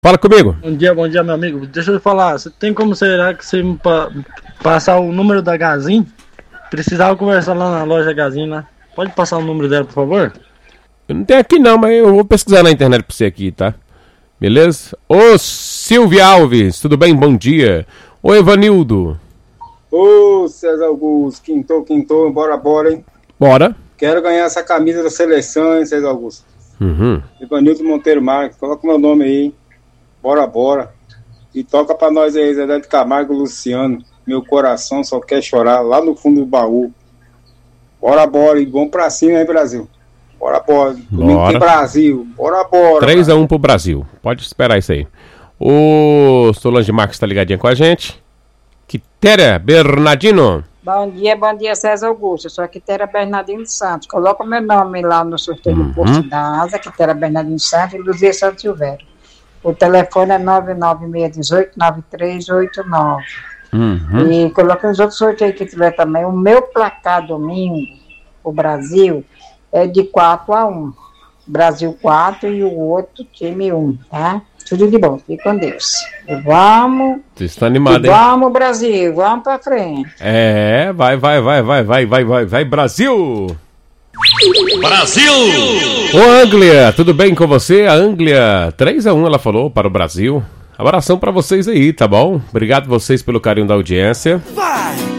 Fala comigo. Bom dia, meu amigo. Deixa eu falar, você tem como será que você me passar o número da Gazin? Precisava conversar lá na loja Gazin, né? Pode passar o número dela, por favor? Eu não tenho aqui não, mas eu vou pesquisar na internet pra você aqui, tá? Beleza? Ô Silvia Alves, tudo bem? Bom dia. Ô Evanildo. Ô César Augusto, quintou, bora, hein? Bora. Quero ganhar essa camisa da seleção, hein, César Augusto? Evanildo Monteiro Marques, coloca meu nome aí, hein? Bora. E toca pra nós aí, Zé de Camargo e Luciano. Meu coração só quer chorar lá no fundo do baú. Bora. E vamos pra cima, hein, Brasil? Bora. Domingo tem Brasil. Bora. 3-1 pro Brasil. Pode esperar isso aí. O Solange Marques tá ligadinha com a gente. Quitéria Bernardino. Bom dia, César Augusto. Eu sou a Quitéria Bernardino Santos. Coloca o meu nome lá no sorteio do posto da Asa, Quitéria Bernardino Santos e Luzia Santos Silvério. O telefone é 99618-9389. E coloca os outros sorteios que tiver também. O meu placar domingo, o Brasil, é de 4-1. Brasil 4 e o outro time 1, tá? Tudo de bom, fique com Deus. E vamos. Você está animado, hein? Vamos, Brasil, vamos pra frente. É, vai, Brasil! Brasil! Ô Anglia, tudo bem com você? A Anglia, 3-1 ela falou para o Brasil. Abração pra vocês aí, tá bom? Obrigado vocês pelo carinho da audiência. Vai!